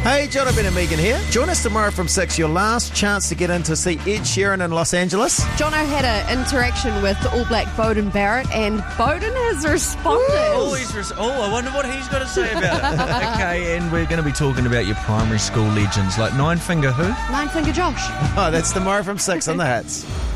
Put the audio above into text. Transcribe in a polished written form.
Hey, Jonathan and Megan here. Join us tomorrow from 6, your last chance to get in to see Ed Sheeran in Los Angeles. Jono had an interaction with All Black Beauden Barrett, and Beauden has responded. I wonder what he's got to say about it. Okay, and we're going to be talking about your primary school legends, like Nine Finger who? Nine Finger Josh. Oh, that's tomorrow from 6 on the Hits.